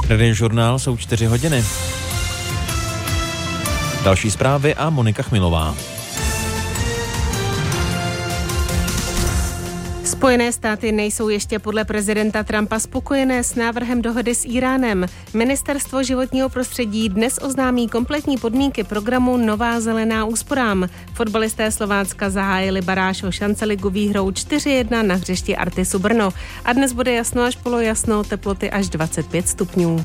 Radiožurnál jsou 4 hodiny. Další zprávy a Monika Chmilová. Spojené státy nejsou ještě podle prezidenta Trumpa spokojené s návrhem dohody s Íránem. Ministerstvo životního prostředí dnes oznámí kompletní podmínky programu Nová zelená úsporám. Fotbalisté Slovácka zahájili baráž o šanceligu výhrou 4-1 na hřišti Artisu Brno. A dnes bude jasno až polojasno, teploty až 25 stupňů.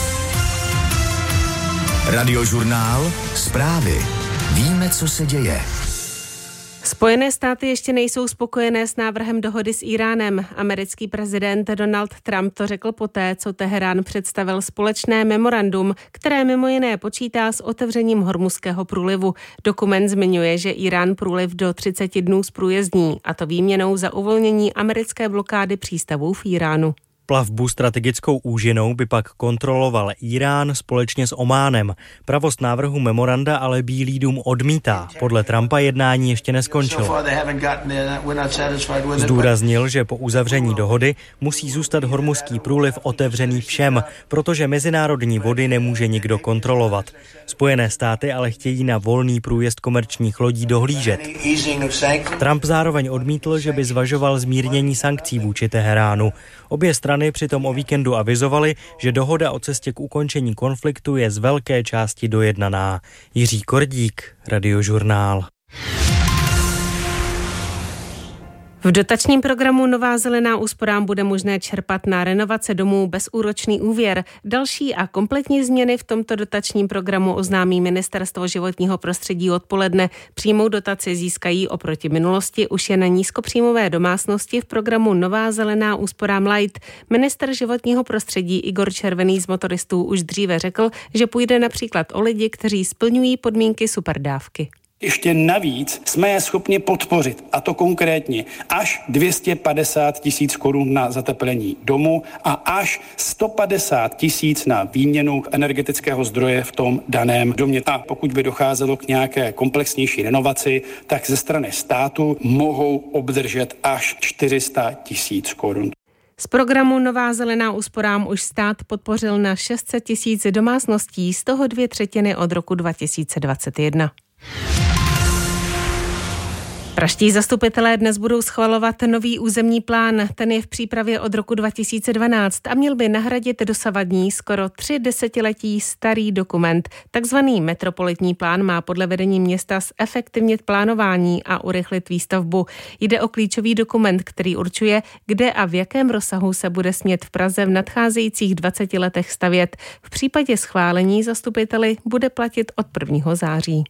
Radiožurnál, zprávy. Víme, co se děje. Spojené státy ještě nejsou spokojené s návrhem dohody s Íránem. Americký prezident Donald Trump to řekl poté, co Teherán představil společné memorandum, které mimo jiné počítá s otevřením Hormuzského průlivu. Dokument zmiňuje, že Írán průliv do 30 dnů zprůjezdní, a to výměnou za uvolnění americké blokády přístavů v Íránu. Plavbu strategickou úžinou by pak kontroloval Írán společně s Ománem. Pravost návrhu memoranda ale Bílý dům odmítá. Podle Trumpa jednání ještě neskončilo. Zdůraznil, že po uzavření dohody musí zůstat Hormuzský průliv otevřený všem, protože mezinárodní vody nemůže nikdo kontrolovat. Spojené státy ale chtějí na volný průjezd komerčních lodí dohlížet. Trump zároveň odmítl, že by zvažoval zmírnění sankcí vůči Teheránu. Obě strany přitom o víkendu avizovaly, že dohoda o cestě k ukončení konfliktu je z velké části dojednaná. Jiří Kordík, Radiožurnál. V dotačním programu Nová zelená úsporám bude možné čerpat na renovace domů bezúročný úvěr. Další a kompletní změny v tomto dotačním programu oznámí Ministerstvo životního prostředí odpoledne. Přímou dotaci získají oproti minulosti už jen nízkopříjmové domácnosti v programu Nová zelená úsporám Light. Ministr životního prostředí Igor Červený z Motoristů už dříve řekl, že půjde například o lidi, kteří splňují podmínky superdávky. Ještě navíc jsme je schopni podpořit, a to konkrétně až 250 000 korun na zateplení domu a až 150 000 na výměnu energetického zdroje v tom daném domě. A pokud by docházelo k nějaké komplexnější renovaci, tak ze strany státu mohou obdržet až 400 000 korun. Z programu Nová zelená úsporám už stát podpořil na 600 000 domácností, z toho 2/3 od roku 2021. Pražští zastupitelé dnes budou schvalovat nový územní plán. Ten je v přípravě od roku 2012 a měl by nahradit dosavadní skoro 3 desetiletí starý dokument. Takzvaný metropolitní plán má podle vedení města zefektivnit plánování a urychlit výstavbu. Jde o klíčový dokument, který určuje, kde a v jakém rozsahu se bude smět v Praze v nadcházejících 20 letech stavět. V případě schválení zastupiteli bude platit od 1. září.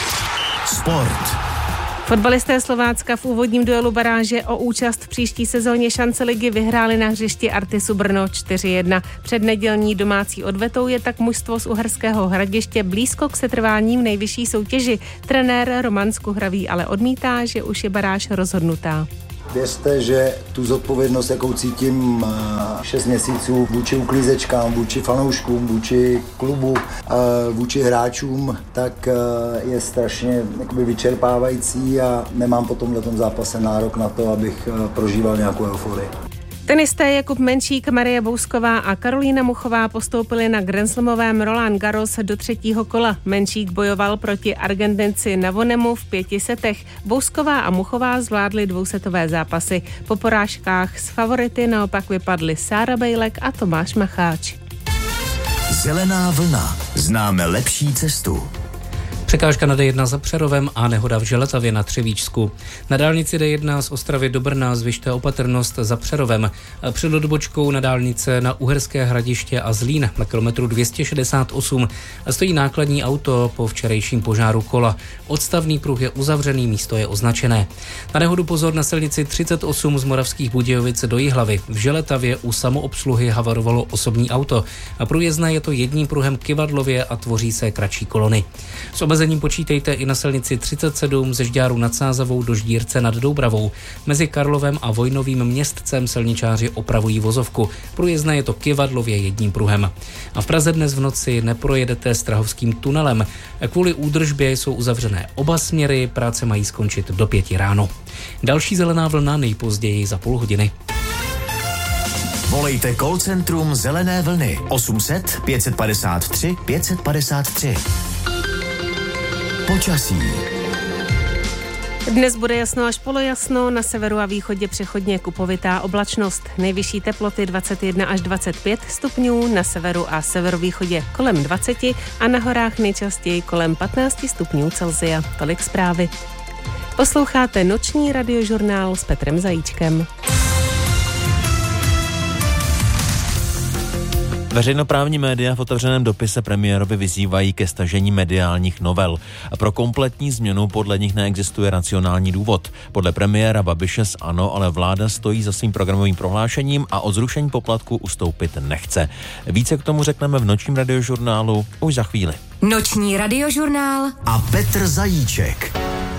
Sport. Fotbalisté Slovácka v úvodním duelu baráže o účast v příští sezóně šanceligy vyhráli na hřišti Artisu Brno 4-1. Před nedělní domácí odvetou je tak mužstvo z Uherského Hradiště blízko k setrvání v nejvyšší soutěži. Trenér Roman Skuhravý ale odmítá, že už je baráž rozhodnutá. Věřte, že tu zodpovědnost, jakou cítím 6 měsíců vůči uklízečkám, vůči fanouškům, vůči klubu, vůči hráčům, tak je strašně vyčerpávající a nemám po tomhletom zápase nárok na to, abych prožíval nějakou euforii. Tenisté Jakub Menčík, Marie Bousková a Karolína Muchová postoupili na grandslamovém Roland Garros do 3. kola. Menčík bojoval proti Argentinci Navonemu v 5 setech. Bousková a Muchová zvládly dvousetové zápasy. Po porážkách s favority naopak vypadly Sára Bejlek a Tomáš Macháč. Zelená vlna. Známe lepší cestu. Překážka na D1 za Přerovem a nehoda v Želetavě na Třebíčsku. Na dálnici D1 z Ostravy do Brna zvyšte opatrnost za Přerovem. Před odbočkou na dálnice na Uherské Hradiště a Zlín na kilometru 268 stojí nákladní auto po včerejším požáru kola. Odstavný pruh je uzavřený, místo je označené. Na nehodu pozor na silnici 38 z Moravských Budějovic do Jihlavy. V Želetavě u samoobsluhy havarovalo osobní auto. Průjezdné je to jedním pruhem Kyvadlově a tvoří se kratší kolony. S omezením počítejte i na silnici 37 ze Žďáru nad Sázavou do Ždírce nad Doubravou. Mezi Karlovem a Vojnovým Městcem silničáři opravují vozovku. Průjezdné je to Kyvadlově jedním pruhem. A v Praze dnes v noci neprojedete Strahovským tunelem. Kvůli údržbě jsou uzavřené oba směry, práce mají skončit do 5 ráno. Další zelená vlna nejpozději za půl hodiny. Volejte call centrum Zelené vlny 800 553 553. Počasí. Dnes bude jasno až polojasno, na severu a východě přechodně kupovitá oblačnost. Nejvyšší teploty 21 až 25 stupňů, na severu a severovýchodě kolem 20 a na horách nejčastěji kolem 15 stupňů Celsia. Tolik zprávy. Posloucháte noční radiožurnál s Petrem Zajíčkem. Veřejnoprávní média v otevřeném dopise premiérovi vyzývají ke stažení mediálních novel. A pro kompletní změnu podle nich neexistuje racionální důvod. Podle premiéra Babiše z ANO ale vláda stojí za svým programovým prohlášením a od zrušení poplatku ustoupit nechce. Více k tomu řekneme v nočním radiožurnálu už za chvíli. Noční radiožurnál a Petr Zajíček.